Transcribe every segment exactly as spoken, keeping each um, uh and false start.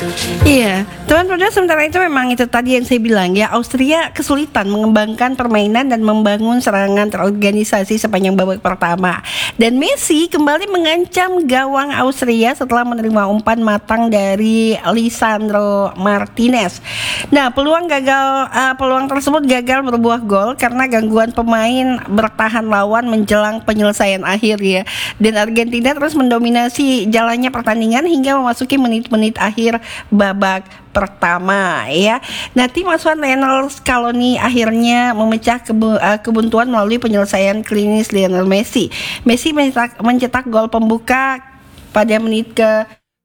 Iya, Tuan Pedro, sementara itu memang itu tadi yang saya bilang ya, Austria kesulitan mengembangkan permainan dan membangun serangan terorganisasi sepanjang babak pertama. Dan Messi kembali mengancam gawang Austria setelah menerima umpan matang dari Lisandro Martinez. Nah, peluang gagal uh, peluang tersebut gagal berbuah gol karena gangguan pemain bertahan lawan menjelang penyelesaian akhir ya. Dan Argentina terus mendominasi jalannya pertandingan hingga memasuki menit-menit akhir babak pertama ya. Nah, tim asuhan Lionel Scaloni akhirnya memecah kebu- uh, kebuntuan melalui penyelesaian klinis Lionel Messi. Messi mencetak, mencetak gol pembuka pada menit ke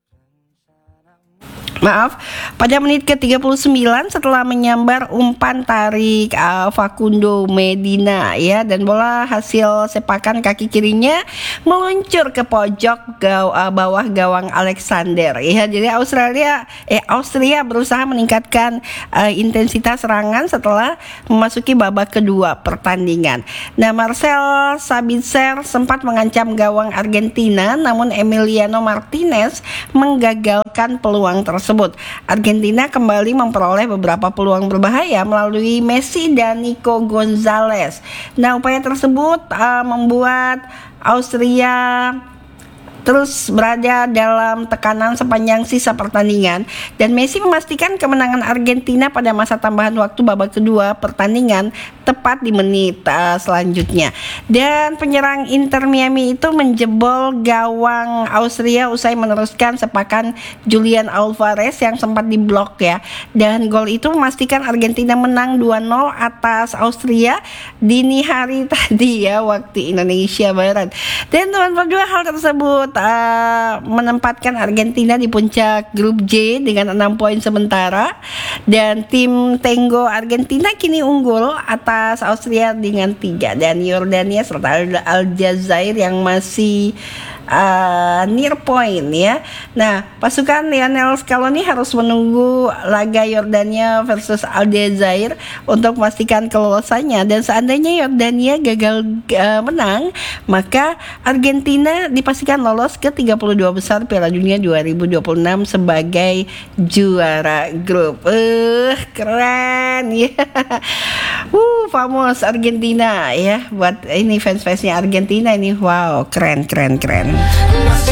Maaf, pada menit ke tiga puluh sembilan setelah menyambar umpan tarik uh, Facundo Medina ya, dan bola hasil sepakan kaki kirinya meluncur ke pojok gaw, uh, bawah gawang Alexander ya. Jadi Australia eh Austria berusaha meningkatkan uh, intensitas serangan setelah memasuki babak kedua pertandingan. Nah, Marcel Sabitzer sempat mengancam gawang Argentina, namun Emiliano Martinez menggagalkan peluang tersebut. Argentina kembali memperoleh beberapa peluang berbahaya melalui Messi dan Nico Gonzalez. Nah, upaya tersebut uh, membuat Austria terus berada dalam tekanan sepanjang sisa pertandingan, dan Messi memastikan kemenangan Argentina pada masa tambahan waktu babak kedua pertandingan tepat di menit uh, selanjutnya. Dan penyerang Inter Miami itu menjebol gawang Austria usai meneruskan sepakan Julian Alvarez yang sempat diblok ya. Dan gol itu memastikan Argentina menang dua nol atas Austria dini hari tadi ya, waktu Indonesia Barat. Dan teman berdua, hal tersebut Uh, menempatkan Argentina di puncak grup J dengan enam poin sementara, dan tim Tango Argentina kini unggul atas Austria dengan tiga, dan Yordania serta Aljazair yang masih uh, near point ya. Nah, pasukan Lionel Scaloni harus menunggu laga Yordania versus Aljazair untuk memastikan kelolosannya, dan seandainya Yordania gagal uh, menang, maka Argentina dipastikan lolos ke tiga puluh dua besar Piala Dunia dua ribu dua puluh enam sebagai juara grup. Eh, uh, keren ya. Uh, famos Argentina ya. Buat ini fans-fansnya Argentina ini, wow, keren keren keren.